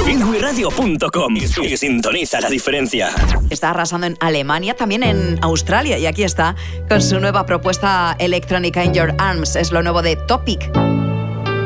FinWeRadio.com y sintoniza la diferencia. Está arrasando en Alemania, también en Australia, y aquí está con su nueva propuesta electrónica In Your Arms. Es lo nuevo de Topic.